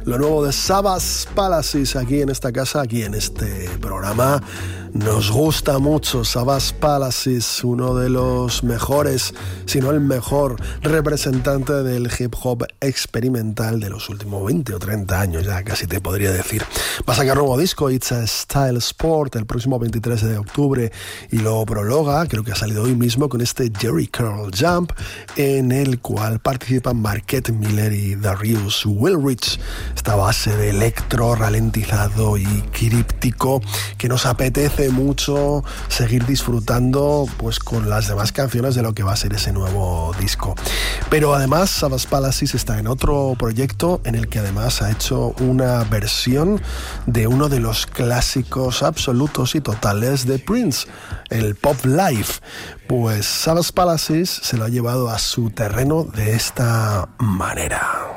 lo nuevo de Savage Palaces aquí en esta casa, aquí en este programa. Nos gusta mucho Savage Palaces, uno de los mejores, si no el mejor representante del hip hop experimental de los últimos 20 o 30 años, ya casi te podría decir. Va a sacar nuevo disco, It's a Style Sport, el próximo 23 de octubre, y lo prologa, creo que ha salido hoy mismo, con este Jerry Curl Jump, en el cual participan Marquette Miller y Darius Willrich. Esta base de electro ralentizado y críptico que nos apetece mucho seguir disfrutando pues con las demás canciones de lo que va a ser ese nuevo disco. Pero además Savage Palaces está en otro proyecto en el que además ha hecho una versión de uno de los clásicos absolutos y totales de Prince, el Pop Life. Pues Savage Palaces se lo ha llevado a su terreno de esta manera.